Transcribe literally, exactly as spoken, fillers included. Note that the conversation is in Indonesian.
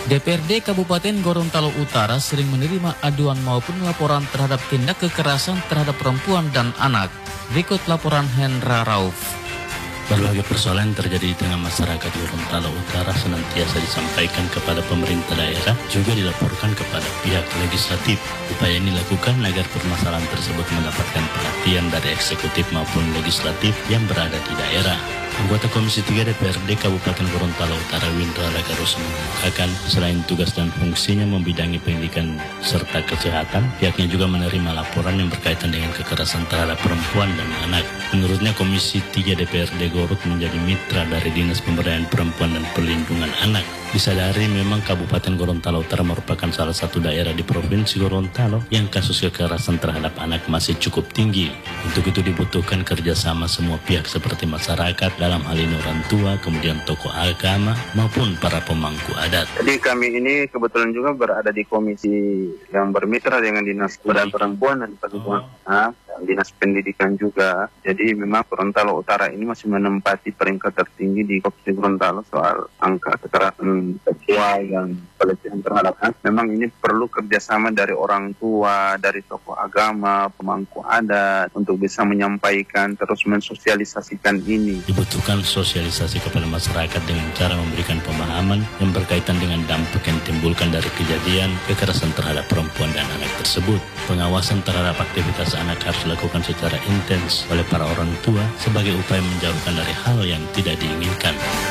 D P R D Kabupaten Gorontalo Utara sering menerima aduan maupun laporan terhadap tindak kekerasan terhadap perempuan dan anak. Berikut laporan Hendra Rauf. Berbagai persoalan terjadi di tengah masyarakat Gorontalo Utara senantiasa disampaikan kepada pemerintah daerah, juga dilaporkan kepada pihak legislatif. Upaya ini dilakukan agar permasalahan tersebut mendapatkan perhatian dari eksekutif maupun legislatif yang berada di daerah. Anggota Komisi tiga D P R D Kabupaten Gorontalo Utara Windra Lagaros mengungkapkan, selain tugas dan fungsinya membidangi pendidikan serta kesehatan, pihaknya juga menerima laporan yang berkaitan dengan kekerasan terhadap perempuan dan anak. Menurutnya, Komisi tiga D P R D Gorut menjadi mitra dari Dinas Pemberdayaan Perempuan dan Perlindungan Anak. Disadari memang Kabupaten Gorontalo Utara merupakan salah satu daerah di Provinsi Gorontalo yang kasus kekerasan terhadap anak masih cukup tinggi. Untuk itu dibutuhkan kerjasama semua pihak seperti masyarakat, dalam hal ini orang tua, kemudian tokoh agama, maupun para pemangku adat. Jadi kami ini kebetulan juga berada di komisi yang bermitra dengan Dinas Pemberdayaan Perempuan dan Perlindungan Anak, Dinas Pendidikan juga. Jadi memang Gorontalo Utara ini masih menempati peringkat tertinggi di Provinsi Gorontalo soal angka kekerasan seksual dan pelecehan terhadap anak. Memang ini perlu kerjasama dari orang tua, dari tokoh agama, pemangku adat untuk bisa menyampaikan terus mensosialisasikan ini. Dibutuhkan sosialisasi kepada masyarakat dengan cara memberikan pemahaman yang berkaitan dengan dampak yang ditimbulkan dari kejadian kekerasan terhadap perempuan dan anak tersebut. Pengawasan terhadap aktivitas anak harus dilakukan secara intens oleh para orang tua sebagai upaya menjauhkan dari hal yang tidak diinginkan.